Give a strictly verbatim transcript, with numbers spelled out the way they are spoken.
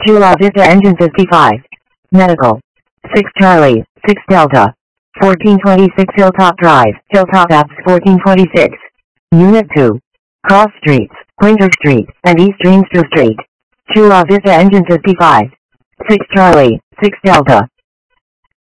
Chula Vista Engine fifty-five. Medical. six Charlie, six Delta. fourteen twenty-six Hilltop Drive, Hilltop Apps fourteen twenty-six. Unit two. Cross Streets, Winter Street, and East Dreamster Street. Chula Vista Engine fifty-five. six Charlie, six Delta.